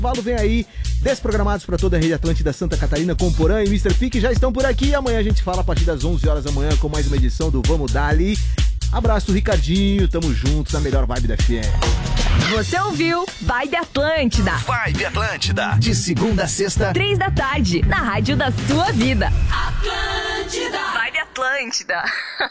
Valo vem aí, desprogramados para toda a rede Atlântida Santa Catarina, com Porã e Mr. Pique já estão por aqui. Amanhã a gente fala a partir das 11 horas da manhã com mais uma edição do Vamos Dali. Abraço, Ricardinho, tamo juntos na melhor vibe da FM. Você ouviu Vibe Atlântida. Vibe Atlântida, de segunda a sexta, 3 da tarde, na rádio da sua vida. Atlântida. Vibe Atlântida.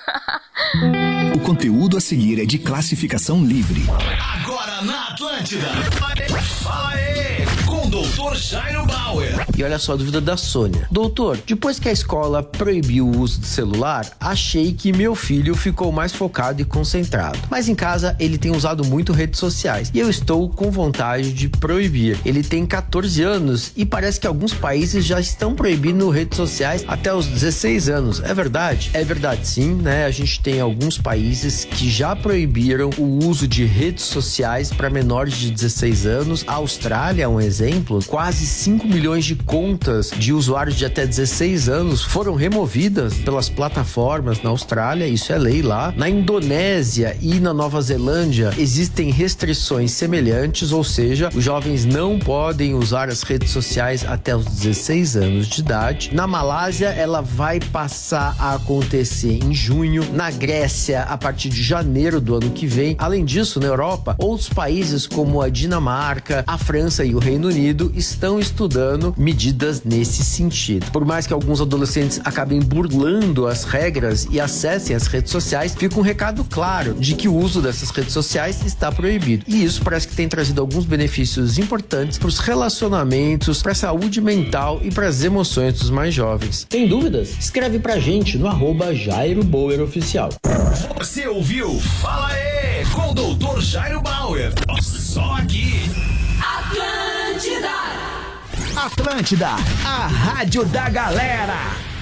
O conteúdo a seguir é de classificação livre. Agora na Atlântida. Fala aí, com o Dr. Jairo Bauer. E olha só a dúvida da Sônia. Doutor, depois que a escola proibiu o uso do celular, achei que meu filho ficou mais focado e concentrado. Mas em casa ele tem usado muito redes sociais e eu estou com vontade de proibir. Ele tem 14 anos e parece que alguns países já estão proibindo redes sociais até os 16 anos. É verdade? É verdade sim, né? A gente tem alguns países que já proibiram o uso de redes sociais para menores de 16 anos. A Austrália é um exemplo. Quase 5 milhões de contas de usuários de até 16 anos foram removidas pelas plataformas na Austrália. Isso é lei lá. Na Indonésia e na Nova Zelândia existem restrições semelhantes, ou seja, os jovens não podem usar as redes sociais até os 16 anos de idade. Na Malásia, ela vai passar a acontecer em junho. Na Grécia, a partir de janeiro do ano que vem. Além disso, na Europa, outros países como a Dinamarca, a França e o Reino Unido estão estudando medidas nesse sentido. Por mais que alguns adolescentes acabem burlando as regras e acessem as redes sociais, fica um recado claro de que o uso dessas redes sociais está proibido. E isso parece que tem trazido alguns benefícios importantes para os relacionamentos, para a saúde mental e para as emoções dos mais jovens. Tem dúvidas? Escreve pra gente no @Jairo Bauer Oficial. Você ouviu? Fala aí, com o Dr. Jairo Bauer. Só aqui. Atlântida. Atlântida, a rádio da galera.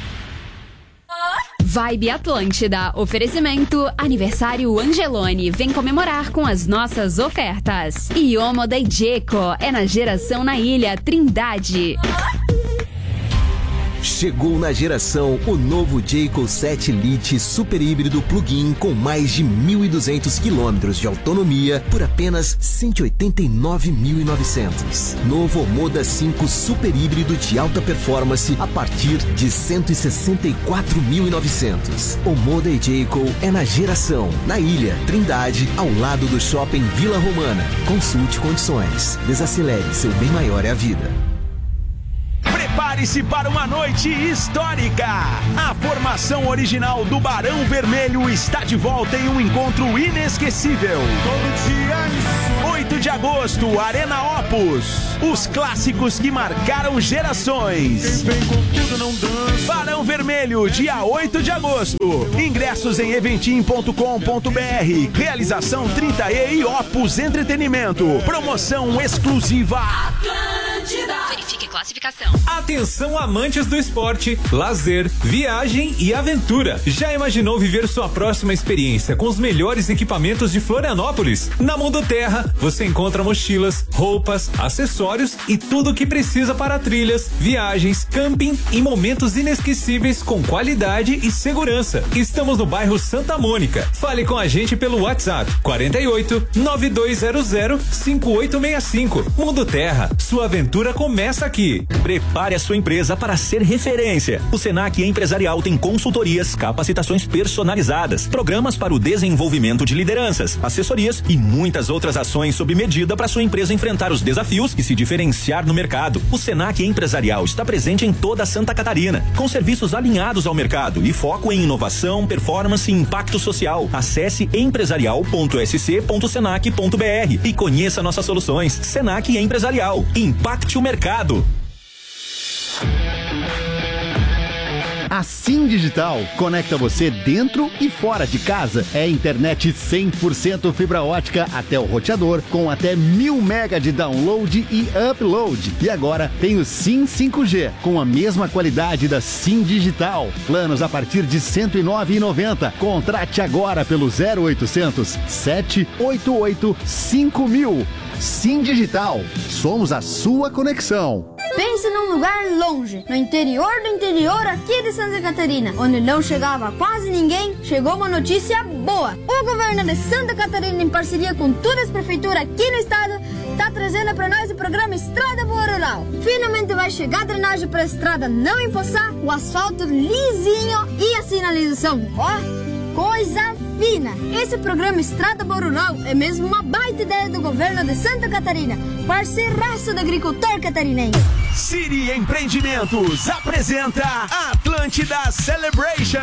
Vibe Atlântida. Oferecimento Aniversário Angeloni. Vem comemorar com as nossas ofertas. Iomoda e Jeco. É na Geração na Ilha Trindade. Chegou na Geração o novo Jayco 7 Elite Super Híbrido Plug-in com mais de 1.200 quilômetros de autonomia por apenas 189.900. Novo Omoda 5 Super Híbrido de alta performance a partir de 164.900. Omoda e Jayco é na Geração, na Ilha Trindade, ao lado do Shopping Vila Romana. Consulte condições. Desacelere, seu bem maior é a vida. Prepare-se para uma noite histórica. A formação original do Barão Vermelho está de volta em um encontro inesquecível. 8 de agosto, Arena Opus. Os clássicos que marcaram gerações. Barão Vermelho, dia 8 de agosto. Ingressos em eventim.com.br. Realização 30E e Opus Entretenimento. Promoção exclusiva. Verifique classificação. Atenção, amantes do esporte, lazer, viagem e aventura. Já imaginou viver sua próxima experiência com os melhores equipamentos de Florianópolis? Na Mundo Terra, você encontra mochilas, roupas, acessórios e tudo o que precisa para trilhas, viagens, camping e momentos inesquecíveis com qualidade e segurança. Estamos no bairro Santa Mônica. Fale com a gente pelo WhatsApp 48 9200 5865. Mundo Terra, sua aventura começa aqui. Prepare a sua empresa para ser referência. O Senac Empresarial tem consultorias, capacitações personalizadas, programas para o desenvolvimento de lideranças, assessorias e muitas outras ações sob medida para sua empresa enfrentar os desafios e se diferenciar no mercado. O Senac Empresarial está presente em toda Santa Catarina, com serviços alinhados ao mercado e foco em inovação, performance e impacto social. Acesse empresarial.sc.senac.br e conheça nossas soluções. Senac Empresarial. Impacte o mercado. A Sim Digital conecta você dentro e fora de casa. É internet 100% fibra ótica até o roteador, com até 1000 mega de download e upload. E agora tem o Sim 5G, com a mesma qualidade da Sim Digital. Planos a partir de R$ 109,90. Contrate agora pelo 0800 788 5000. Sim Digital, somos a sua conexão. Pense num lugar longe, no interior do interior aqui de Santa Catarina, onde não chegava quase ninguém. Chegou uma notícia boa. O governo de Santa Catarina, em parceria com todas as prefeituras aqui no estado, tá trazendo pra nós o programa Estrada Boa Rural. Finalmente vai chegar a drenagem pra estrada não empoçar, o asfalto lisinho e a sinalização, ó, coisa fina. Esse programa Estrada Boa Rural é mesmo uma baita ideia do governo de Santa Catarina, parceiraço do agricultor catarinense. Siri Empreendimentos apresenta Atlântida Celebration.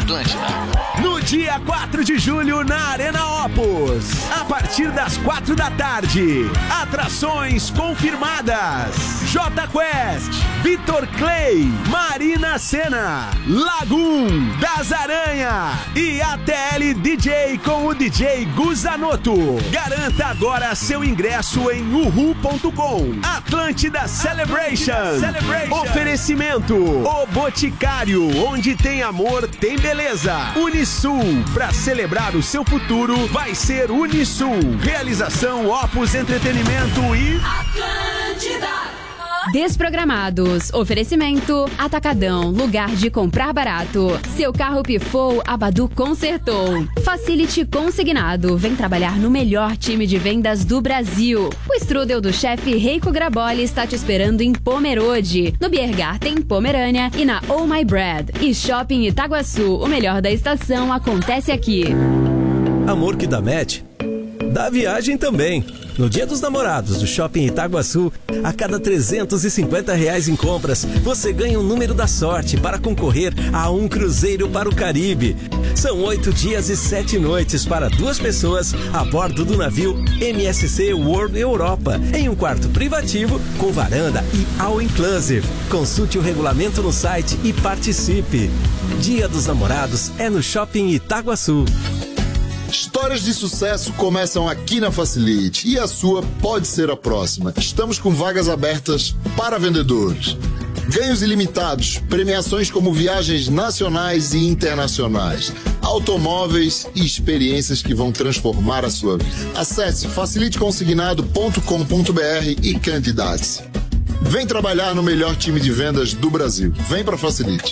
No dia 4 de julho na Arena Opus, a partir das 4 da tarde. Atrações confirmadas: J Quest, Vitor Clay, Marina Sena, Lagoon, Das Aranha e ATL DJ com o DJ Guzanoto. Garanta agora seu ingresso em uhu.com. Atlântida Celebration. Oferecimento: O Boticário, onde tem amor, tem beleza. Unisul, pra celebrar o seu futuro, vai ser Unisul. Realização Opus Entretenimento e Atlântida. Desprogramados. Oferecimento: Atacadão, lugar de comprar barato. Seu carro pifou, a Badu consertou. Facility Consignado, vem trabalhar no melhor time de vendas do Brasil. O strudel do chefe Reiko Graboli está te esperando em Pomerode, no Biergarten Pomerânia e na Oh My Bread. E Shopping Itaguaçu, o melhor da estação acontece aqui. Amor que dá match, dá viagem também. No Dia dos Namorados do Shopping Itaguaçu, a cada R$350 em compras, você ganha um número da sorte para concorrer a um cruzeiro para o Caribe. São 8 dias e 7 noites para 2 pessoas a bordo do navio MSC World Europa, em um quarto privativo com varanda e all inclusive. Consulte o regulamento no site e participe. Dia dos Namorados é no Shopping Itaguaçu. Histórias de sucesso começam aqui na Facilite e a sua pode ser a próxima. Estamos com vagas abertas para vendedores. Ganhos ilimitados, premiações como viagens nacionais e internacionais, automóveis e experiências que vão transformar a sua vida. Acesse faciliteconsignado.com.br e candidate-se. Vem trabalhar no melhor time de vendas do Brasil. Vem para Facilite.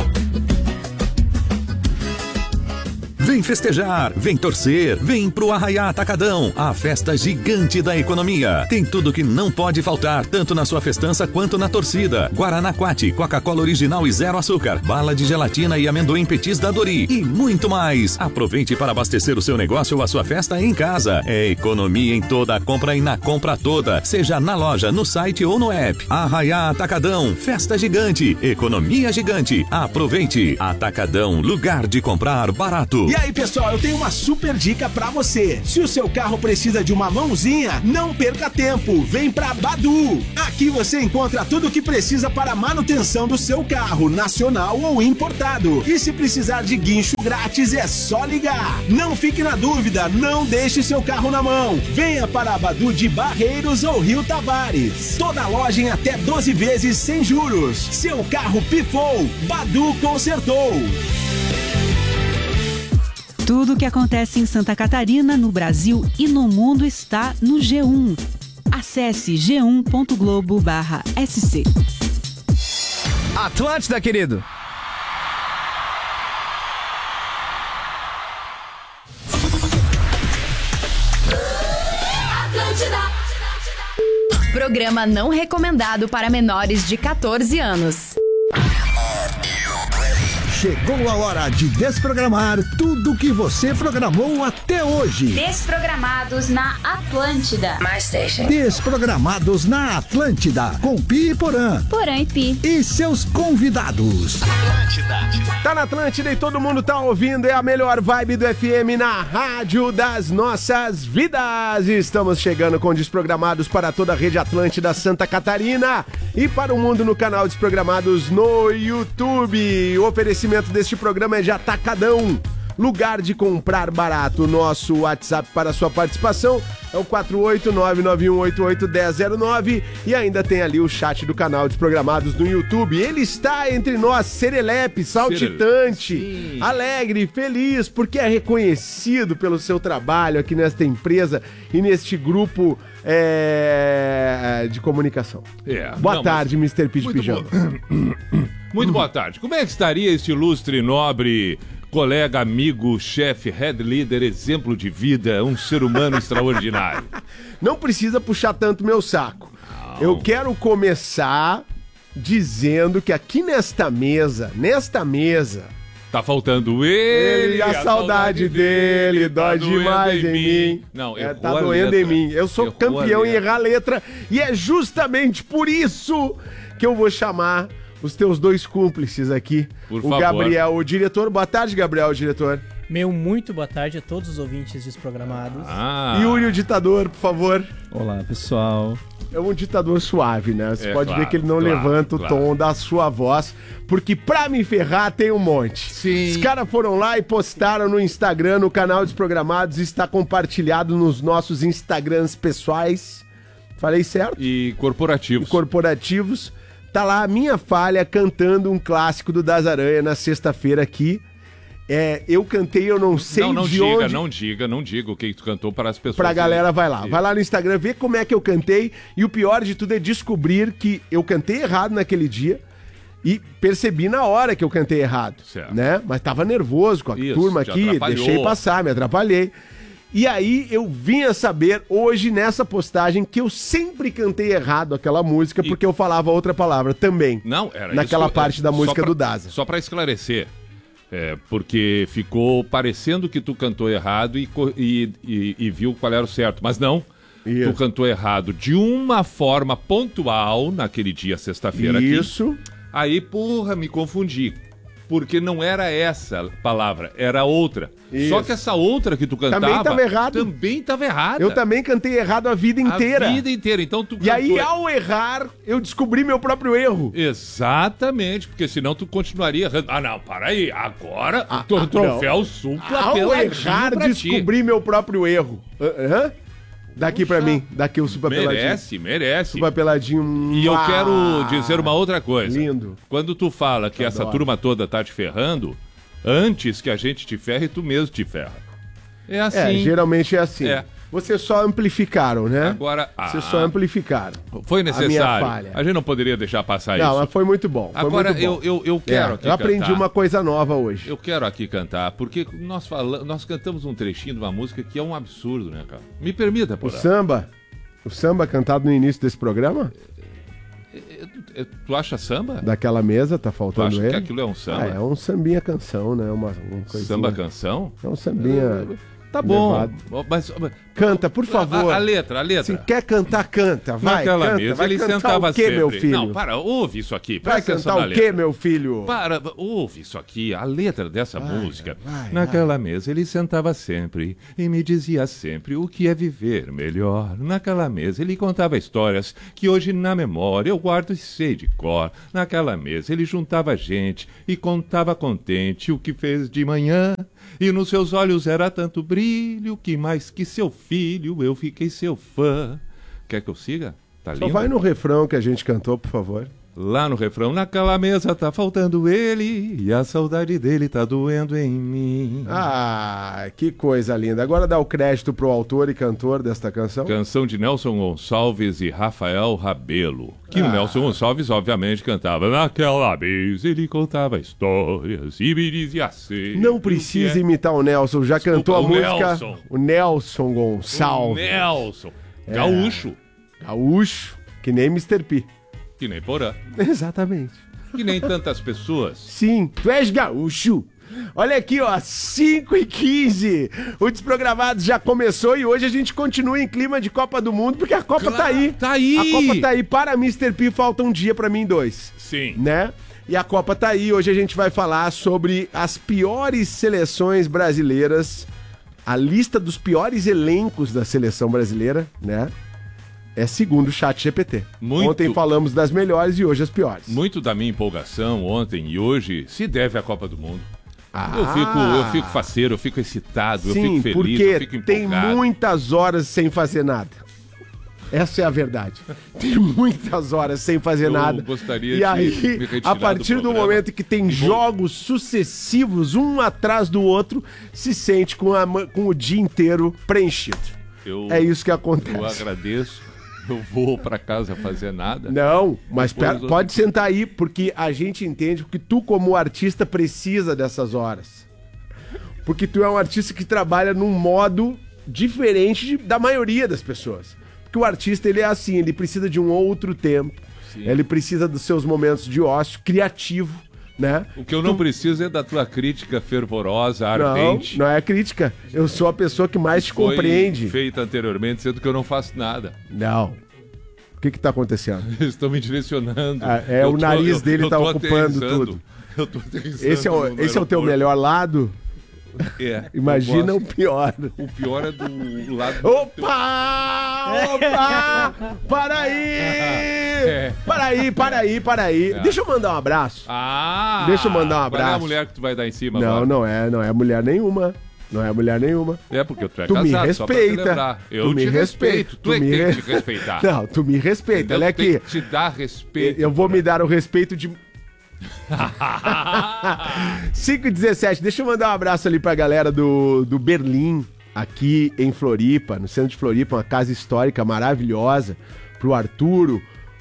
Vem festejar, vem torcer, vem pro Arraiá Atacadão, a festa gigante da economia. Tem tudo que não pode faltar, tanto na sua festança quanto na torcida. Guaraná Quati, Coca-Cola original e 0 açúcar, bala de gelatina e amendoim petis da Dori e muito mais. Aproveite para abastecer o seu negócio ou a sua festa em casa. É economia em toda a compra e na compra toda, seja na loja, no site ou no app. Arraiá Atacadão, festa gigante, economia gigante. Aproveite. Atacadão, lugar de comprar barato. E aí, pessoal, eu tenho uma super dica pra você. Se o seu carro precisa de uma mãozinha, não perca tempo. Vem pra Badu. Aqui você encontra tudo o que precisa para a manutenção do seu carro, nacional ou importado. E se precisar de guincho grátis, é só ligar. Não fique na dúvida, não deixe seu carro na mão. Venha para a Badu de Barreiros ou Rio Tavares. Toda loja em até 12 vezes sem juros. Seu carro pifou, Badu consertou. Tudo o que acontece em Santa Catarina, no Brasil e no mundo está no G1. Acesse g1.globo/sc. Atlântida, querido. Atlântida. Programa não recomendado para menores de 14 anos. Chegou a hora de desprogramar tudo que você programou até hoje. Desprogramados na Atlântida. My Station. Desprogramados na Atlântida, com Pi e Porã. Porã e Pi. E seus convidados. Tá na Atlântida e todo mundo tá ouvindo, é a melhor vibe do FM na rádio das nossas vidas. Estamos chegando com Desprogramados para toda a rede Atlântida Santa Catarina e para o mundo no canal Desprogramados no YouTube. O oferecimento deste programa é de Atacadão, lugar de comprar barato. Nosso WhatsApp para sua participação é o 48991881009 e ainda tem ali o chat do canal Desprogramados no YouTube. Ele está entre nós, serelepe, saltitante, alegre, feliz, porque é reconhecido pelo seu trabalho aqui nesta empresa e neste grupo de comunicação. Boa tarde, Mr. P de Pijama. Muito boa tarde. Como é que estaria este ilustre, nobre colega, amigo, chefe, head leader, exemplo de vida, um ser humano extraordinário. Não precisa puxar tanto meu saco. Não. Eu quero começar dizendo que aqui nesta mesa... Tá faltando ele, a saudade dele dói demais em mim. Não, tá doendo em mim. Eu sou campeão em errar a letra e é justamente por isso que eu vou chamar os teus dois cúmplices aqui. Por o favor. Gabriel, o diretor. Boa tarde, Gabriel, o diretor. Muito boa tarde a todos os ouvintes desprogramados. Yuri, o ditador, por favor. Olá, pessoal. É um ditador suave, né? Você pode ver que ele não levanta o tom da sua voz, porque pra me ferrar tem um monte. Sim. Os caras foram lá e postaram no Instagram, no canal Desprogramados, está compartilhado nos nossos Instagrams pessoais. Falei certo? E corporativos. Tá lá a minha falha cantando um clássico do Das Aranha na sexta-feira aqui. Eu cantei, eu não sei de onde... Não diga o que tu cantou para as pessoas. Pra galera, vai lá no Instagram, vê como é que eu cantei. E o pior de tudo é descobrir que eu cantei errado naquele dia e percebi na hora que eu cantei errado, né? Mas tava nervoso com a turma aqui, deixei passar, me atrapalhei. E aí eu vim a saber hoje nessa postagem que eu sempre cantei errado aquela música porque eu falava outra palavra também. Não, era naquela isso, parte da música do Daza. Só para esclarecer. Porque ficou parecendo que tu cantou errado e viu qual era o certo, mas não. Tu cantou errado de uma forma pontual naquele dia, sexta-feira aqui. Isso. Aí, me confundi. Porque não era essa palavra, era outra. Isso. Só que essa outra que tu cantava... Também estava errado. errada. Eu também cantei errado a vida inteira. A vida inteira. Então tu E aí, ao errar, eu descobri meu próprio erro. Exatamente, porque senão tu continuaria errando. Ah, não, para aí. Agora, o troféu Supla ao peladinho errar, pra descobri meu próprio erro. Daqui pra mim, daqui o Supla Peladinho. Merece. Supla Peladinho. E eu quero dizer uma outra coisa. Lindo. Quando tu fala que essa turma toda tá te ferrando, antes que a gente te ferre, tu mesmo te ferra. É assim. Geralmente é assim. Vocês só amplificaram, né? Agora, vocês só amplificaram. Foi necessário. A minha falha. A gente não poderia deixar passar isso. Não, mas foi muito bom. Agora, muito bom. eu quero aqui eu aprendi cantar. uma coisa nova hoje. Eu quero aqui cantar, porque nós cantamos um trechinho de uma música que é um absurdo, né, cara? Me permita, O samba cantado no início desse programa? Tu acha samba? Daquela mesa, tá faltando tu acha ele. que aquilo é um samba? É um sambinha canção, né? Uma coisinha. Samba canção? É um sambinha... Tá bom, mas... Canta, por favor. A letra. Se quer cantar, canta. Vai, Naquela canta. mesa Vai ele cantar sentava o quê, sempre. meu filho? Não, para, ouve isso aqui. Vai cantar o quê, meu filho? Ouve isso aqui, a letra dessa música. Naquela mesa ele sentava sempre e me dizia sempre o que é viver melhor. Naquela mesa ele contava histórias que hoje na memória eu guardo e sei de cor. Naquela mesa ele juntava gente e contava contente o que fez de manhã. E nos seus olhos era tanto brilho que mais que seu filho eu fiquei seu fã. Quer que eu siga? Tá lindo? Só vai no refrão que a gente cantou, por favor. Lá no refrão, naquela mesa tá faltando ele e a saudade dele tá doendo em mim. Ah, que coisa linda. Agora dá o crédito pro autor e cantor desta canção. Canção de Nelson Gonçalves e Rafael Rabelo. Que o Nelson Gonçalves, obviamente, cantava. Naquela mesa ele contava histórias e me dizia assim. Não precisa imitar o Nelson, já cantou a música. Nelson. O Nelson Gonçalves. O Nelson. Gaúcho. Gaúcho, que nem Mr. P. Que nem Porã. Exatamente. Que nem tantas pessoas. Sim, tu és gaúcho. Olha aqui, ó, 5h15. O Desprogramados já começou e hoje a gente continua em clima de Copa do Mundo, porque a Copa tá aí. Tá aí. A Copa tá aí. Para Mr. P, falta um dia pra mim 2. Sim. Né? E a Copa tá aí. Hoje a gente vai falar sobre as piores seleções brasileiras, a lista dos piores elencos da seleção brasileira, né? É segundo o ChatGPT. Ontem falamos das melhores e hoje as piores. Muito da minha empolgação ontem e hoje se deve à Copa do Mundo. Eu fico faceiro, eu fico excitado, sim, eu fico feliz, porque eu fico empolgado. Tem muitas horas sem fazer nada. Essa é a verdade. Tem muitas horas sem fazer nada. Gostaria e aí, me retirar a partir do momento que tem jogos sucessivos, um atrás do outro, se sente com o dia inteiro preenchido. É isso que acontece. Eu agradeço. Eu vou pra casa fazer nada. Não, mas pode sentar aí, porque a gente entende que tu, como artista, precisa dessas horas. Porque tu é um artista que trabalha num modo diferente da maioria das pessoas. Porque o artista, ele é assim, ele precisa de um outro tempo. Sim. Ele precisa dos seus momentos de ócio criativo, né? O que eu não preciso é da tua crítica fervorosa, ardente. Não é crítica. Eu sou a pessoa que mais te compreende. Feita anteriormente, sendo que eu não faço nada. Não. O que tá acontecendo? Eles estão me direcionando. O nariz dele tá ocupando tudo. Eu tô aterrissando. Esse é o teu melhor lado? É. Imagina o pior. O pior é do lado... Opa! Para aí! Para aí. Deixa eu mandar um abraço. Deixa eu mandar um abraço. Qual é a mulher que tu vai dar em cima agora? Não é mulher nenhuma. Não é mulher nenhuma. É porque tu é tu casado, me respeita. Eu te respeito. Tu é que tem que te respeitar. Não, tu me respeita. Olha aqui. Tem que te dar respeito. Eu vou me dar o respeito de... 5h17, deixa eu mandar um abraço ali pra galera do Berlim, aqui em Floripa, no centro de Floripa, uma casa histórica maravilhosa, pro Arturo,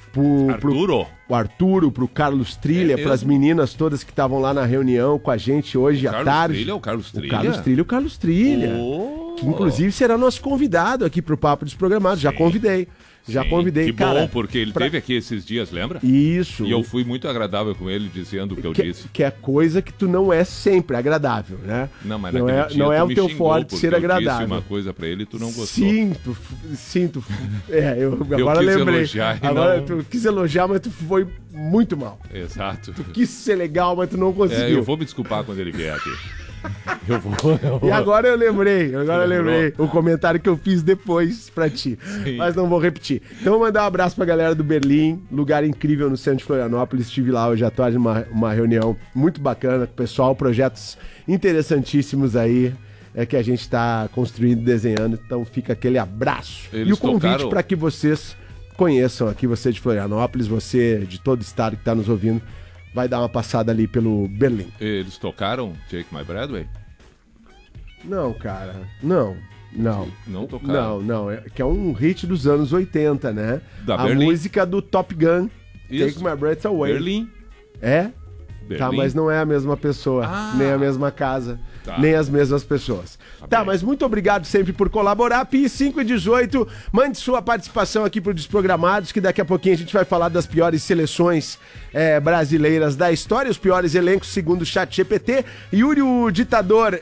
pro Carlos Trilha, pras meninas todas que estavam lá na reunião com a gente hoje à tarde. O Carlos Trilha? O Carlos Trilha. Que inclusive será nosso convidado aqui pro Papo Desprogramado, já convidei. Que bom, porque ele teve aqui esses dias, lembra? Isso. E eu fui muito agradável com ele, dizendo o que eu disse. Que é coisa que tu não é sempre agradável, né? Não, mas não é o teu forte ser agradável. Eu disse uma coisa pra ele e tu não gostou. Sinto. Eu agora quis lembrei. Elogiar, agora tu quis elogiar, mas tu foi muito mal. Exato. Tu quis ser legal, mas tu não conseguiu. Eu vou me desculpar quando ele vier aqui. Eu vou. E agora eu lembrei o comentário que eu fiz depois pra ti. Sim. Mas não vou repetir. Então vou mandar um abraço pra galera do Berlim, lugar incrível no centro de Florianópolis. Estive lá hoje à tarde numa reunião muito bacana com o pessoal, projetos interessantíssimos aí. Que a gente tá construindo, desenhando. Então fica aquele abraço. Eles e o convite para que vocês conheçam aqui, você de Florianópolis, você de todo o estado que tá nos ouvindo. Vai dar uma passada ali pelo Berlim. Eles tocaram Take My Breath Away? Não, cara. Não. Não tocaram? Não. Que é um hit dos anos 80, né? Da a Berlim. Música do Top Gun. Isso. Take My Breath Away. Berlim. É? Berlim. Tá, mas não é a mesma pessoa, nem a mesma casa, nem as mesmas pessoas. Tá, mas muito obrigado sempre por colaborar. Pi 518, mande sua participação aqui pro Desprogramados, que daqui a pouquinho a gente vai falar das piores seleções brasileiras da história, os piores elencos segundo o ChatGPT. Yuri, o ditador,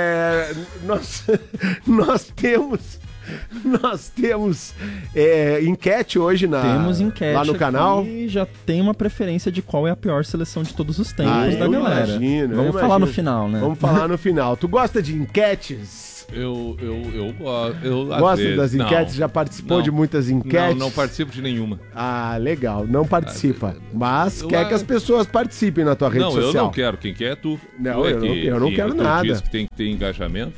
nós temos enquete hoje Temos enquete lá no canal. E já tem uma preferência de qual é a pior seleção de todos os tempos da galera. Vamos falar no final, né? Vamos falar no final. Tu gosta de enquetes? Eu gosto das enquetes? Já participou de muitas enquetes? Não participo de nenhuma. Legal. Não participa. Mas quer que as pessoas participem na tua rede social. Não, eu não quero. Quem quer é tu. Não, eu não quero nada. Tu diz que tem que ter engajamento.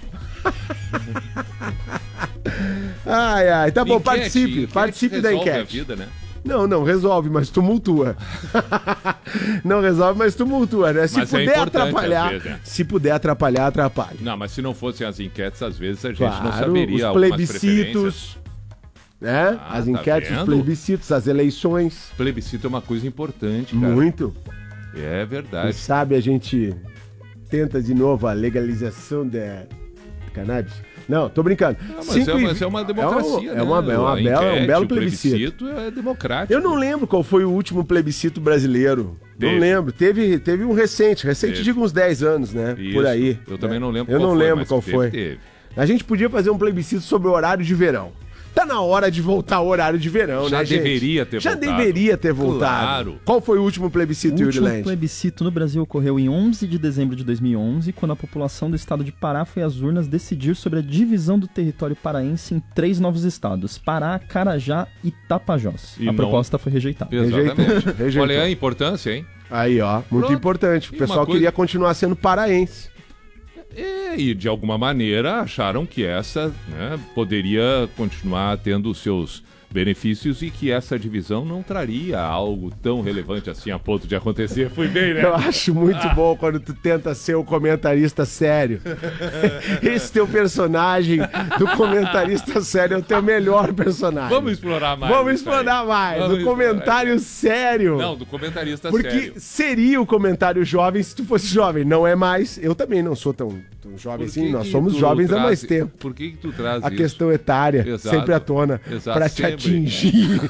Tá bom, participe da enquete. A vida, né? Não resolve, mas tumultua. Não resolve, mas tumultua, né? Se puder atrapalhar, se puder atrapalhar, atrapalha. Não, mas se não fossem as enquetes, às vezes a gente não saberia os plebiscitos, né? As enquetes, os plebiscitos, as eleições. Plebiscito é uma coisa importante, cara. Muito. É verdade. Quem sabe a gente tenta de novo a legalização da cannabis. Não, tô brincando. Mas é uma democracia, é um belo plebiscito. O plebiscito é democrático. Eu não lembro qual foi o último plebiscito brasileiro. Não lembro. Teve um recente, digo uns 10 anos, né? Isso. Por aí. Eu também não lembro qual foi. Eu não lembro qual foi. Teve. A gente podia fazer um plebiscito sobre o horário de verão. Tá na hora de voltar ao horário de verão, né, gente? Já deveria ter voltado. Claro. Qual foi o último plebiscito, Yuri Land? O último plebiscito no Brasil ocorreu em 11 de dezembro de 2011, quando a população do estado de Pará foi às urnas decidir sobre a divisão do território paraense em 3 novos estados: Pará, Carajá e Tapajós. A proposta foi rejeitada. Exatamente. Rejeitou. Olha a importância, hein? Aí, ó, muito importante. O pessoal queria continuar sendo paraense. E de alguma maneira acharam que essa, né, poderia continuar tendo os seus benefícios e que essa divisão não traria algo tão relevante assim a ponto de acontecer. Fui bem, né? Eu acho muito bom quando tu tenta ser o comentarista sério. Esse teu personagem do comentarista sério é o teu melhor personagem. Vamos explorar mais. Do comentário sério. Não, do comentarista sério. Porque seria o comentário jovem se tu fosse jovem. Não é mais. Eu também não sou tão Jovem, sim, nós somos jovens há mais tempo. Por que tu traz a isso? Questão etária, Exato. sempre à tona, Exato, pra te sempre. atingir.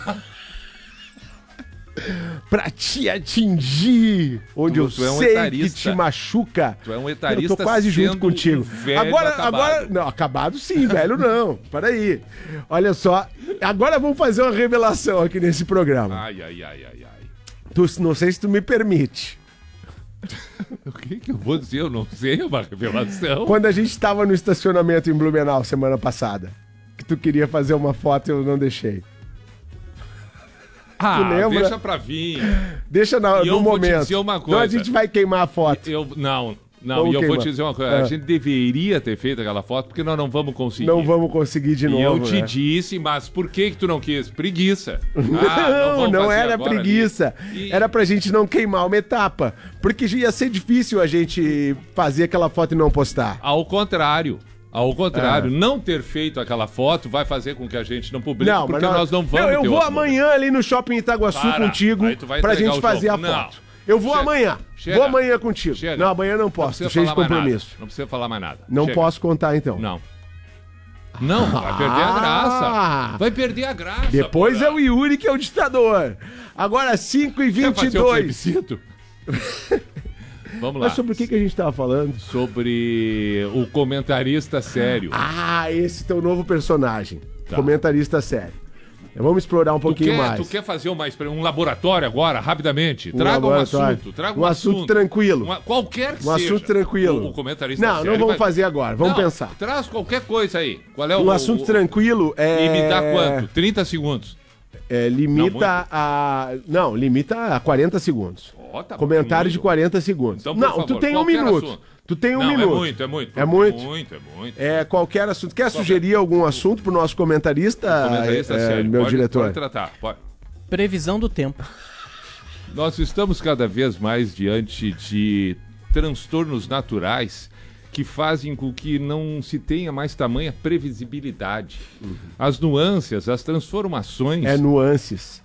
Pra te atingir, onde eu Tu é um sei etarista. que te machuca. Tu é um etarista. Eu tô quase junto sendo contigo. um velho Agora, acabado. não, acabado sim, velho não. Peraí. Olha só, agora vamos fazer uma revelação aqui nesse programa. Ai. Não sei se tu me permite. O que eu vou dizer? Eu não sei, é uma revelação. Quando a gente tava no estacionamento em Blumenau semana passada, que tu queria fazer uma foto e eu não deixei. Tu lembra? Deixa pra vir. Deixa E no eu vou momento. te dizer uma coisa. Então a gente vai queimar a foto. Não, Vamos e eu vou queimar. te dizer uma coisa. A gente deveria ter feito aquela foto, porque nós não vamos conseguir. Não vamos conseguir de novo. E eu te né? disse, mas por que tu não quis? Preguiça. Não era agora preguiça. ali. E- Era pra gente não queimar uma etapa. Porque ia ser difícil a gente fazer aquela foto e não postar. Ao contrário, não ter feito aquela foto vai fazer com que a gente não publique, Não, porque mas nós não vamos eu ter vou outro amanhã ali no Shopping Itaguaçu Para, contigo aí tu vai pra entregar gente o fazer jogo. a Não. foto. Eu vou Chega. amanhã. Chega. Vou amanhã contigo. Chega. Não, amanhã não Não posso. precisa Cheio de falar mais nada. compromisso. Não precisa falar mais nada. Não Chega. posso contar então. Não, vai perder a graça. Vai perder a graça. Depois porra. é o Yuri que é o ditador. Agora Quer fazer o 5h22. plebiscito? Vamos lá. Mas sobre o que a gente tava falando? Sobre o comentarista sério. Esse teu novo personagem. Tá. Comentarista sério. Vamos explorar um pouquinho mais. Tu quer fazer um laboratório agora, rapidamente? Traga um laboratório. assunto. Traga Um assunto tranquilo. Qualquer que Um seja. assunto tranquilo. O comentarista Não, sério não vamos vai- fazer agora. Vamos Não, pensar. Traz qualquer coisa aí. Qual é Um assunto tranquilo é... E me dá quanto? 30 segundos. Limita a 40 segundos. Tá Comentário de 40 segundos. Então, por não, favor, tu tem um qualquer minuto. assunto. Tu tem um Não, minuto. É muito. É muito? É muito. É qualquer assunto. Quer sugerir algum assunto pro nosso comentarista, Sério. meu Pode- diretor? Pode tratar. Pode. Previsão do tempo. Nós estamos cada vez mais diante de transtornos naturais que fazem com que não se tenha mais tamanha previsibilidade. As nuances, as transformações... É nuances.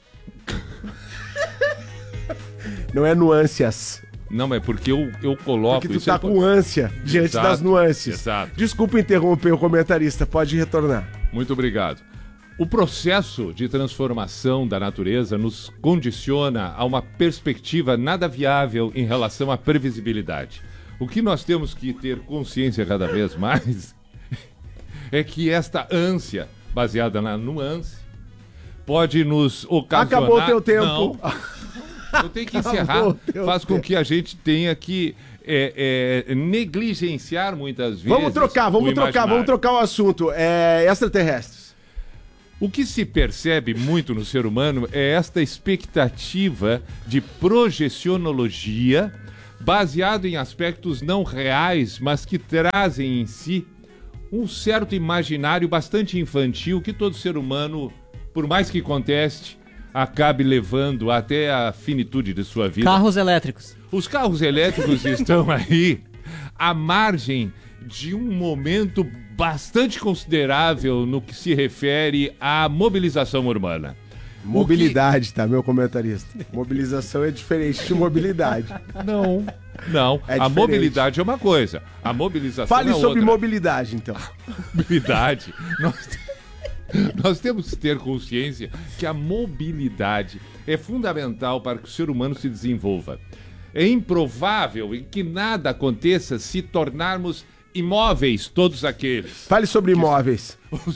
Não é nuances. Não, é porque eu coloco... Porque tu isso tá é- com ânsia diante Exato, das nuances. exato. Desculpa interromper o comentarista, pode retornar. Muito obrigado. O processo de transformação da natureza nos condiciona a uma perspectiva nada viável em relação à previsibilidade. O que nós temos que ter consciência cada vez mais é que esta ânsia, baseada na nuance, pode nos ocasionar... Acabou o teu tempo. Não, eu tenho que encerrar. Acabou o teu Faz com tempo. que a gente tenha que negligenciar muitas vezes Vamos trocar o assunto. Extraterrestres. O que se percebe muito no ser humano é esta expectativa de projecionologia baseado em aspectos não reais, mas que trazem em si um certo imaginário bastante infantil que todo ser humano, por mais que conteste, acabe levando até a finitude de sua vida. Carros elétricos. Os carros elétricos estão aí à margem de um momento bastante considerável no que se refere à mobilização urbana. Mobilidade, tá, meu comentarista? Mobilização é diferente de mobilidade. Não. É A diferente. mobilidade é uma coisa. A mobilização Fale é sobre outra. mobilidade, então. Mobilidade. Nós temos que ter consciência que a mobilidade é fundamental para que o ser humano se desenvolva. É improvável em que nada aconteça se tornarmos imóveis todos aqueles. Fale sobre imóveis.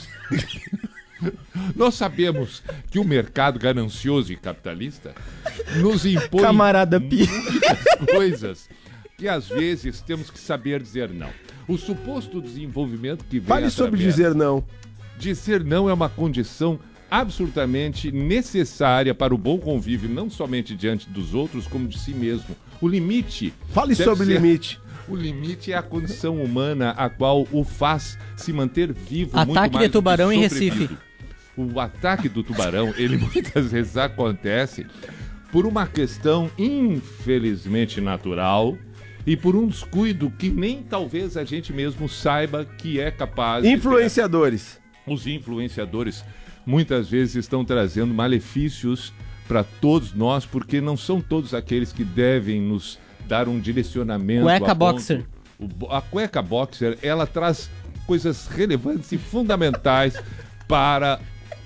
Nós sabemos que o mercado ganancioso e capitalista nos impõe Camarada Pi. muitas coisas que às vezes temos que saber dizer não. O suposto desenvolvimento que vem Fale sobre através- dizer não. Dizer não é uma condição absolutamente necessária para o bom convívio, não somente diante dos outros, como de si mesmo. O limite... Fale deve sobre ser- limite. O limite é a condição humana a qual o faz se manter vivo muito Ataque mais de tubarão do que em sobrevive. Recife. O ataque do tubarão, ele muitas vezes acontece por uma questão infelizmente natural e por um descuido que nem talvez a gente mesmo saiba que é capaz de ter. Influenciadores. Os influenciadores muitas vezes estão trazendo malefícios para todos nós, porque não são todos aqueles que devem nos dar um direcionamento. Cueca a ponto boxer. A cueca boxer, ela traz coisas relevantes e fundamentais para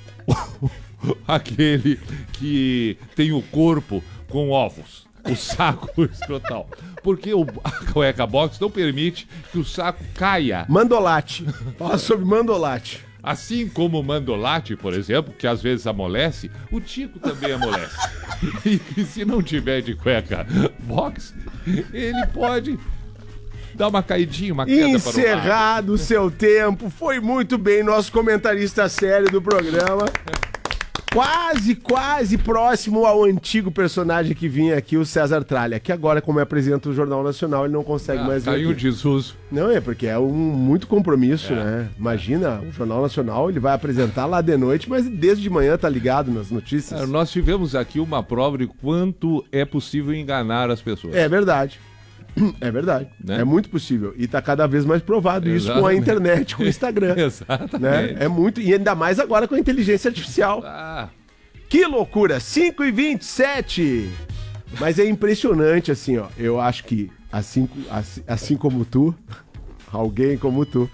aquele que tem o corpo com ovos, o saco escrotal. Porque a cueca box não permite que o saco caia. Mandolate. Fala sobre mandolate. Assim como o mandolate, por exemplo, que às vezes amolece, o tico também amolece. E se não tiver de cueca box, ele pode dar uma caidinha, uma queda Encerrado para o o seu tempo. Foi muito bem, nosso comentarista sério do programa. Quase próximo ao antigo personagem que vinha aqui, o César Tralha, que agora, como apresenta o Jornal Nacional, ele não consegue mais vir. Caiu um desuso. Não, é porque é muito compromisso, né? Imagina, o Jornal Nacional, ele vai apresentar lá de noite, mas desde de manhã tá ligado nas notícias. Nós tivemos aqui uma prova de quanto é possível enganar as pessoas. É verdade. É verdade, né? É muito possível. E tá cada vez mais provado isso com a internet, com o Instagram. Exatamente. Né? É muito, e ainda mais agora com a inteligência artificial. Que loucura, 5h27. Mas é impressionante, assim, ó. Eu acho que, assim como tu, alguém como tu,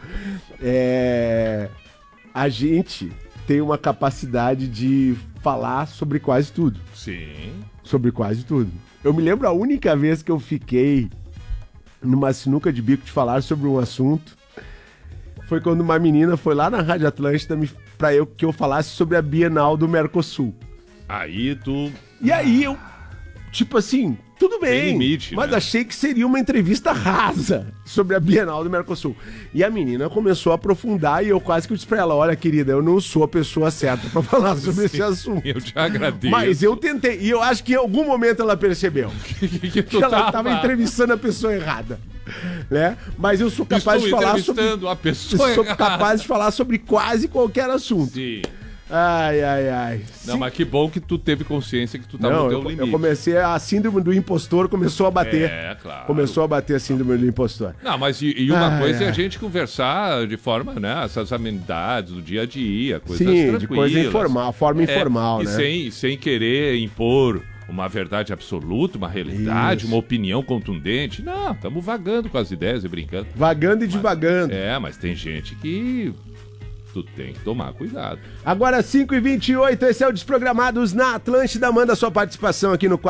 a gente tem uma capacidade de falar sobre quase tudo. Sim. Sobre quase tudo. Eu me lembro a única vez que eu fiquei numa sinuca de bico de falar sobre um assunto foi quando uma menina foi lá na Rádio Atlântida que eu falasse sobre a Bienal do Mercosul. Aí tu... E aí eu, tipo assim, tudo bem, tem limite, mas né? achei que seria uma entrevista rasa sobre a Bienal do Mercosul. E a menina começou a aprofundar e eu quase que disse pra ela, olha, querida, eu não sou a pessoa certa pra falar sobre esse assunto. Eu te agradeço. Mas eu tentei, e eu acho que em algum momento ela percebeu que ela estava entrevistando a pessoa errada. Né? Mas eu sou capaz de falar sobre a pessoa sou errada. capaz de falar sobre quase qualquer assunto. Sim. Ai. Não, mas que bom que tu teve consciência que tu tava no teu limite. Eu comecei, a síndrome do impostor começou a bater. Claro. Começou a bater a síndrome do impostor. Não, mas e uma coisa é a gente conversar de forma, né, essas amenidades do dia a dia, coisas tranquilas. De coisa informal, forma informal, né? E sem querer impor uma verdade absoluta, uma realidade, uma opinião contundente. Não, estamos vagando com as ideias e brincando. Vagando e divagando. Mas tem gente que... Tu tem que tomar cuidado. Agora 5h28, esse é o Desprogramados na Atlântida. Manda sua participação aqui no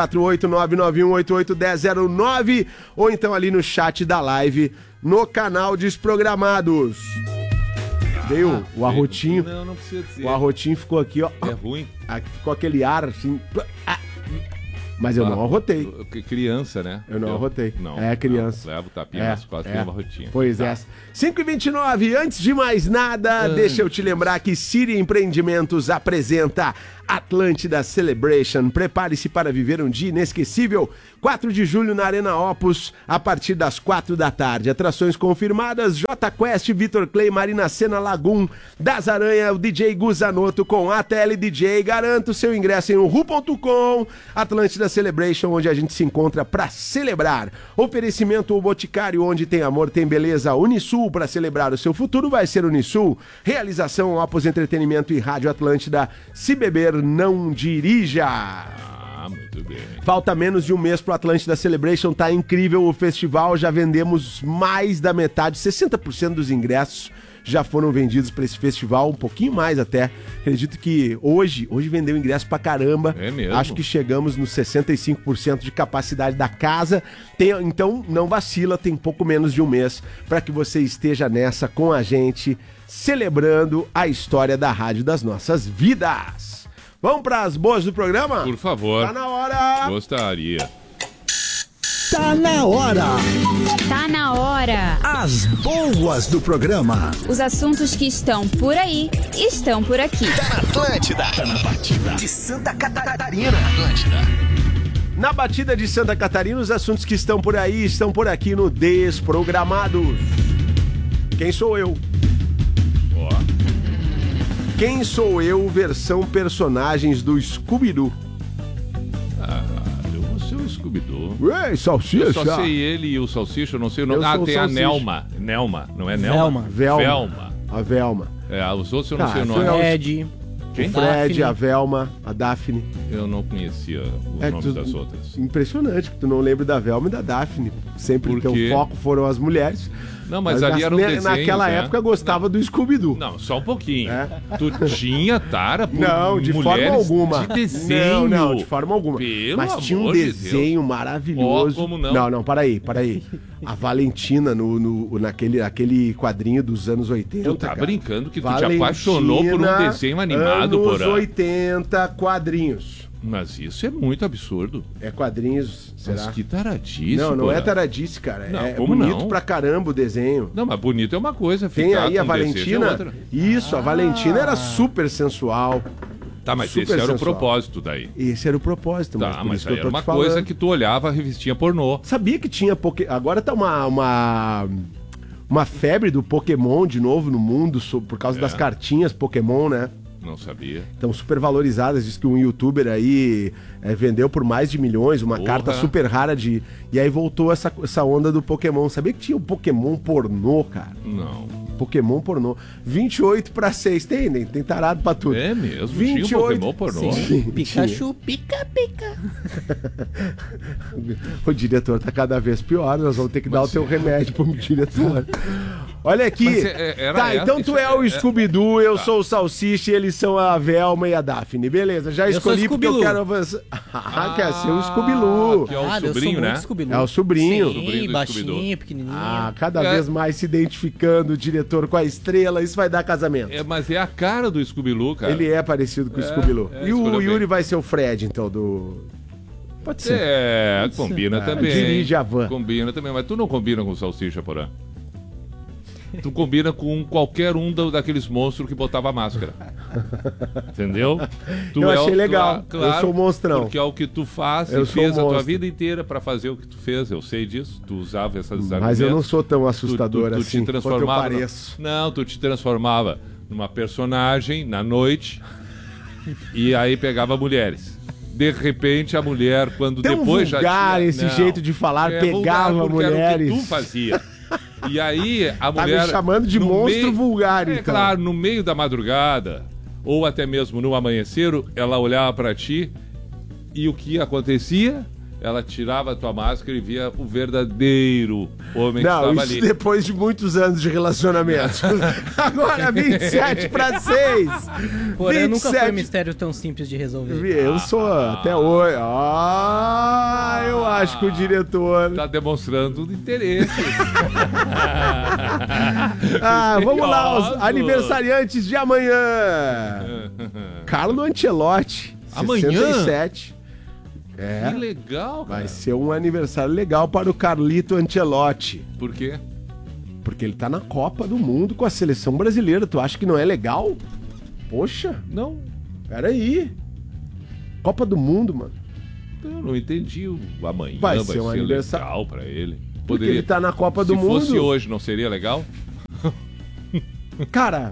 48991881009 ou então ali no chat da live no canal Desprogramados. Veio o arrotinho. Não precisa dizer. O arrotinho ficou aqui, ó. É ruim. Aqui ficou aquele ar assim. Mas eu não arrotei. Criança, né? Eu não arrotei. Não. É criança. Leva o tapinha nas costas e uma rotinha. Pois é. 5h29, antes de mais nada, deixa eu te lembrar que Siri Empreendimentos apresenta Atlântida Celebration. Prepare-se para viver um dia inesquecível. 4 de julho na Arena Opus, a partir das 4 da tarde. Atrações confirmadas: J Quest, Vitor Clay, Marina Sena, Lagum, Das Aranha, o DJ Guzanoto com ATL DJ. Garanta o seu ingresso em uhu.com. Atlântida Celebration, onde a gente se encontra para celebrar. Oferecimento: o Boticário, onde tem amor, tem beleza. Unisul, para celebrar o seu futuro vai ser Unisul. Realização: Opus Entretenimento e Rádio Atlântida. Se beber, não dirija. Muito bem. Falta menos de um mês pro Atlântida Celebration, tá incrível o festival, já vendemos mais da metade, 60% dos ingressos já foram vendidos para esse festival, um pouquinho mais até. Acredito que hoje vendeu ingresso pra caramba. É mesmo? Acho que chegamos nos 65% de capacidade da casa. Então não vacila, tem pouco menos de um mês para que você esteja nessa com a gente, celebrando a história da rádio das nossas vidas. Vamos para as boas do programa? Por favor. Tá na hora. Gostaria. Tá na hora. Tá na hora. As boas do programa. Os assuntos que estão por aí, estão por aqui. Tá na Atlântida. Tá na batida de Santa Catarina. Atlântida. Na batida de Santa Catarina, os assuntos que estão por aí, estão por aqui no Desprogramados. Quem sou eu? Quem sou eu, versão personagens do Scooby-Doo? Eu não sei o Scooby-Doo. Ei, Salsicha! Eu só sei ele e o Salsicha, eu não sei o nome. Tem a Nelma. Nelma, não é Nelma? Velma. A Velma. Os outros eu não sei o nome. O Fred, a Velma, a Daphne. Eu não conhecia os nomes das outras. Impressionante que tu não lembra da Velma e da Daphne. Sempre o teu foco foram as mulheres. Não, mas ali eram desenhos, naquela época gostava do Scooby-Doo. Não, só um pouquinho. Tu tinha tara por não, de forma alguma. De desenho. Não, de forma alguma. Mas tinha um desenho maravilhoso. Como não? Não, para aí. A Valentina naquele quadrinho dos anos 80. Tu tá brincando que tu te apaixonou por um desenho animado, Anos 80 quadrinhos. Mas isso é muito absurdo. É quadrinhos, será? Mas que taradice, Não é taradice, cara. Não, é como bonito não? pra caramba o desenho. Não, mas bonito é uma coisa. Tem aí a Valentina. Isso, a Valentina era super sensual. Tá, mas super esse era sensual. o propósito daí. Esse era o propósito, Tá, mas isso aí que eu era tô uma te falando. coisa que tu olhava a revistinha pornô. Sabia que tinha Agora tá uma febre do Pokémon de novo no mundo por causa das cartinhas Pokémon, né? Não sabia. Estão super valorizadas. Diz que um youtuber aí vendeu por mais de milhões uma carta super rara de... E aí voltou essa onda do Pokémon. Sabia que tinha o Pokémon pornô, cara? Não. Pokémon pornô. 28/6. Tem tarado pra tudo. É mesmo? 28... Tinha um Pokémon pornô? Sim, Pikachu, pica-pica. O diretor tá cada vez pior. Nós vamos ter que dar o teu remédio pro diretor. Olha aqui. Então tu é o Scooby-Doo, eu sou o Salsicha e eles são a Velma e a Daphne. Beleza, já escolhi porque eu quero avançar. Quer ser o Scooby-Doo. Que é o sobrinho, né? É o sobrinho. Sim, baixinho, pequenininho. Cada vez mais se identificando o diretor com a estrela, isso vai dar casamento. Mas é a cara do Scooby-Doo, cara. Ele é parecido com o Scooby-Doo. E o Yuri vai ser o Fred, então, do... Pode ser. Combina também. Dirige a van. Combina também, mas tu não combina com o Salsicha, Porã. Tu combina com qualquer um daqueles monstros que botava máscara. Entendeu? Eu achei legal. Claro, eu sou o monstrão. Porque é o que tu faz e fez a tua vida inteira pra fazer o que tu fez. Eu sei disso. Tu usava essas argumentos. Mas eu não sou tão assustador tu assim. Te transformava, quanto eu pareço. Não, tu te transformava numa personagem na noite e aí pegava mulheres. De repente a mulher, quando tão depois já tinha... esse jeito de falar, pegava mulheres. Era o que tu fazia. E aí a mulher... Tá me chamando de monstro vulgar, então. Claro, no meio da madrugada, ou até mesmo no amanhecer, ela olhava pra ti e o que acontecia? Ela tirava a tua máscara e via o verdadeiro homem que estava ali. Isso depois de muitos anos de relacionamento. Agora 27/6. Porém, nunca foi um mistério tão simples de resolver. Eu sou até hoje. Eu acho que o diretor... Tá demonstrando interesse. Vamos lá, os aniversariantes de amanhã. Carlo Ancelotti, amanhã? 67. Que legal, cara. Vai ser um aniversário legal para o Carlito Ancelotti. Por quê? Porque ele tá na Copa do Mundo com a seleção brasileira. Tu acha que não é legal? Poxa. Não. Peraí. Copa do Mundo, mano. Eu não entendi. Amanhã vai ser um aniversário legal pra ele. Porque ele tá na Copa do Mundo. Se fosse hoje, não seria legal? Cara,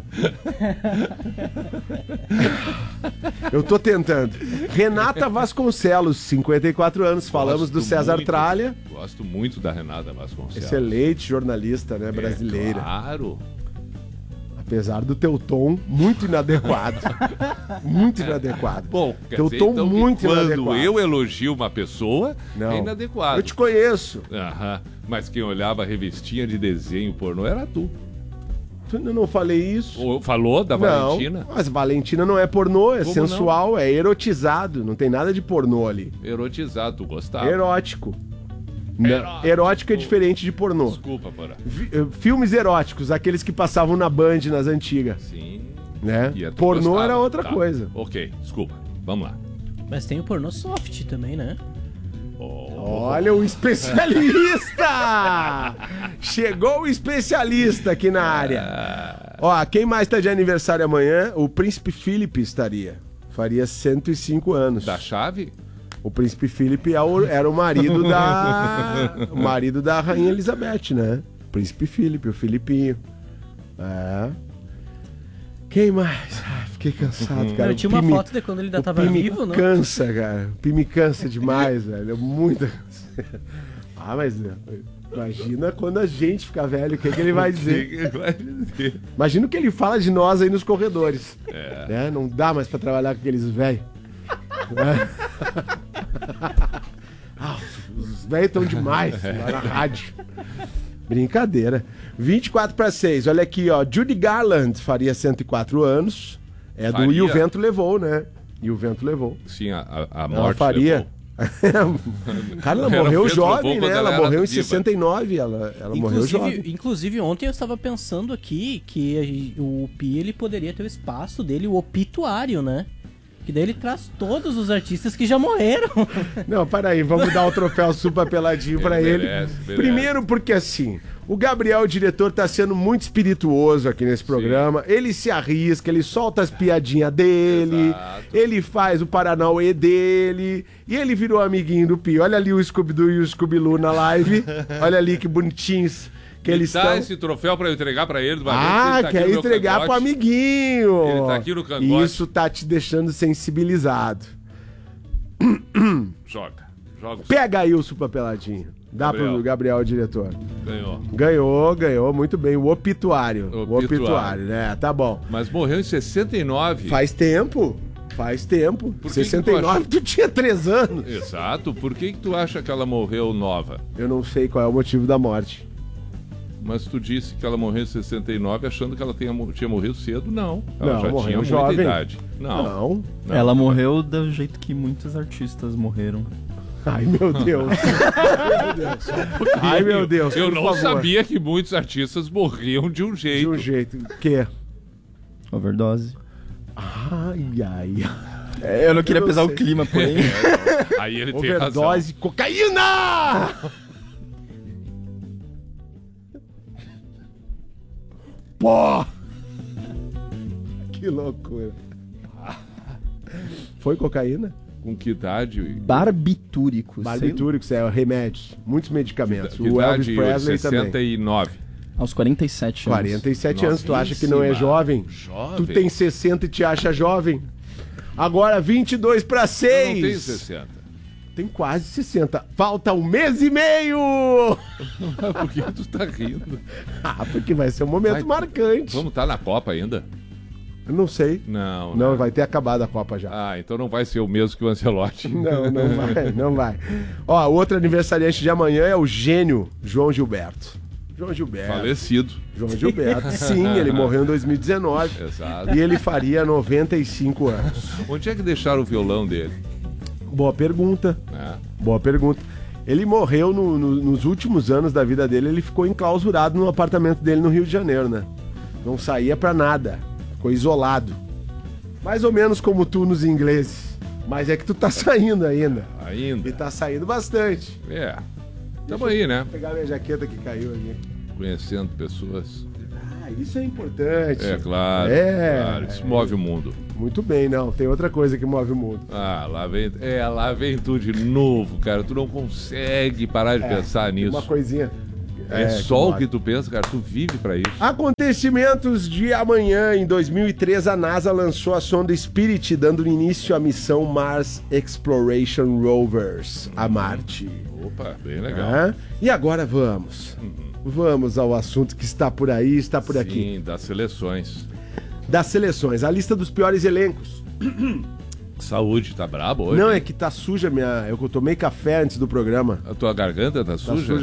eu tô tentando. Renata Vasconcelos, 54 anos. Falamos do César Tralha. Gosto muito da Renata Vasconcelos. Excelente jornalista, né, brasileira. Claro. Apesar do teu tom muito inadequado. Muito inadequado. Bom, teu tom então muito inadequado. Quando eu elogio uma pessoa, é inadequado. Eu te conheço. Mas quem olhava a revistinha de desenho pornô era tu. Eu não falei isso. Falou da Valentina? Mas Valentina não é pornô, é sensual, não? É erotizado. Não tem nada de pornô ali. Erotizado, tu gostava? Erótico. Erótico é diferente de pornô. Desculpa, Porã. Filmes eróticos, aqueles que passavam na Band nas antigas. Sim. Né? Pornô gostava. Era outra coisa. Ok, desculpa. Vamos lá. Mas tem o pornô soft também, né? Olha o especialista! Chegou o especialista aqui na área. Ó, quem mais tá de aniversário amanhã? O Príncipe Felipe estaria. Faria 105 anos. Da chave? O Príncipe Felipe era o marido o marido da Rainha Elizabeth, né? O Príncipe Felipe, o Filipinho. Quem mais? Fiquei cansado, cara. Eu tinha uma foto de quando ele ainda tava vivo, né? Cansa, cara. O Pi me cansa demais, velho. É muita. Mas Imagina quando a gente ficar velho, o que ele vai dizer? Imagina o que ele fala de nós aí nos corredores. Né? Não dá mais pra trabalhar com aqueles velhos. Os velhos estão demais lá na rádio. Brincadeira. 24/6. Olha aqui, ó. Judy Garland faria 104 anos. Do E o Vento Levou, né? E o Vento Levou. Sim, a morte ela faria. Cara, ela morreu jovem, né? Ela morreu em diva. 69. Ela morreu jovem. Inclusive, ontem eu estava pensando aqui que o Pi, ele poderia ter o espaço dele, o obituário, né? Que daí ele traz todos os artistas que já morreram. Não, para aí, vamos dar o troféu Super Peladinho pra ele. Merece. Primeiro porque assim, o Gabriel, o diretor, tá sendo muito espirituoso aqui nesse programa. Ele se arrisca, ele solta as piadinhas dele, Exato. ele faz o Paranauê dele, e ele virou amiguinho do Pi. Olha ali o Scooby-Doo e o Scooby-Loo na live. Olha ali que bonitinhos que eles estão. Esse troféu pra eu entregar pra ele. Quer entregar pro amiguinho. Ele tá aqui no cangote. Isso tá te deixando sensibilizado. Joga. Pega aí o Super Peladinho. Dá pro Gabriel, o diretor. Ganhou, muito bem. O obituário. O obituário, né? Tá bom. Mas morreu em 69. Faz tempo. Por que 69, tu tinha 3 anos. Exato. Por que tu acha que ela morreu nova? Eu não sei qual é o motivo da morte. Mas tu disse que ela morreu em 69 achando que ela tinha morrido cedo? Não. Ela Não, já morreu tinha jovem. muita idade. Não. Ela morreu do jeito que muitos artistas morreram. Ai, meu Deus. Ai, meu Deus. Eu por não favor. sabia que muitos artistas morriam de um jeito. De um jeito. Que? Overdose. Ai. Eu não queria pesar o clima, porém. Aí ele tem razão. Overdose, cocaína! Pô! Que loucura. Foi cocaína? Com que idade? Barbitúricos. Barbitúricos, remédios. Muitos medicamentos. Que O Elvis idade? Presley 69. também. Aos 47 anos. 47 anos. Tu acha que não é jovem? Tu tem 60 e te acha jovem? Agora 22 para 6. Eu não tenho 60. Tem quase 60. Falta 1 mês e meio! Por que tu tá rindo? Porque vai ser um momento marcante. Vamos estar na Copa ainda? Eu não sei. Não, vai ter acabado a Copa já. Ah, então não vai ser o mesmo que o Ancelotti. Não vai. Ó, outro aniversariante de amanhã é o gênio João Gilberto. Falecido. João Gilberto. Sim, ele morreu em 2019. Exato. E ele faria 95 anos. Onde é que deixaram o violão dele? Boa pergunta. Boa pergunta. Ele morreu nos últimos anos da vida dele, ele ficou enclausurado no apartamento dele no Rio de Janeiro, né? Não saía pra nada. Ficou isolado. Mais ou menos como tu nos ingleses. Mas é que tu tá saindo ainda. Ainda? E tá saindo bastante. Tamo aí, né? Vou pegar minha jaqueta que caiu aqui. Conhecendo pessoas. Isso é importante. É, claro. Claro, isso move o mundo. Muito bem, não. Tem outra coisa que move o mundo. Lá vem tu de novo, cara. Tu não consegue parar de pensar nisso. Uma coisinha. É só o que tu pensa, cara. Tu vive pra isso. Acontecimentos de amanhã. Em 2003, a NASA lançou a sonda Spirit, dando início à missão Mars Exploration Rovers a Marte. Opa, bem legal. E agora vamos. Vamos ao assunto que está por aí, está por aqui. Sim, das seleções. Das seleções. A lista dos piores elencos. Saúde, tá brabo hoje? Não, é que tá suja minha... Eu tomei café antes do programa. A tua garganta tá suja?